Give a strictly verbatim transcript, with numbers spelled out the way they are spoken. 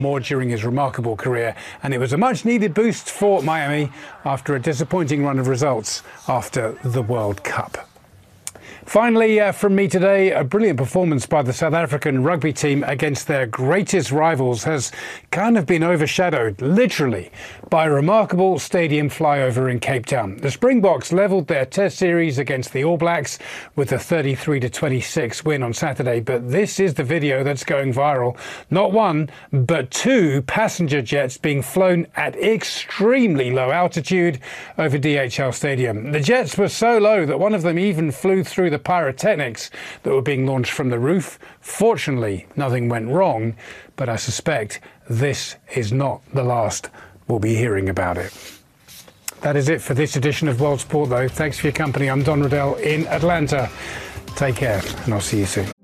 more during his remarkable career, and it was a much needed boost for Miami after a disappointing run of results after the World Cup. Finally, uh, from me today, a brilliant performance by the South African rugby team against their greatest rivals has kind of been overshadowed, literally, by a remarkable stadium flyover in Cape Town. The Springboks levelled their Test series against the All Blacks with a thirty-three to twenty-six win on Saturday, but this is the video that's going viral. Not one, but two passenger jets being flown at extremely low altitude over D H L Stadium. The jets were so low that one of them even flew through the pyrotechnics that were being launched from the roof. Fortunately, nothing went wrong, but I suspect this is not the last we'll be hearing about it. That is it for this edition of World Sport, though. Thanks for your company. I'm Don Riddell in Atlanta. Take care, and I'll see you soon.